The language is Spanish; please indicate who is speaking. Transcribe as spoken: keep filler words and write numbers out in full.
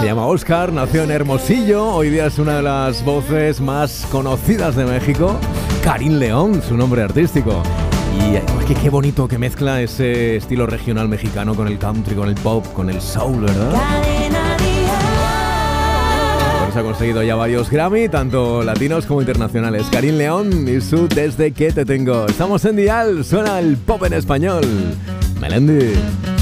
Speaker 1: Se llama Oscar, nació en Hermosillo, hoy día es una de las voces más conocidas de México. Karin León, su nombre artístico. Y es que qué bonito que mezcla ese estilo regional mexicano con el country, con el pop, con el soul, ¿verdad? Por eso ha conseguido ya varios Grammy, tanto latinos como internacionales. Karin León y su Desde que te tengo. Estamos en Dial, suena el pop en español. Melendi.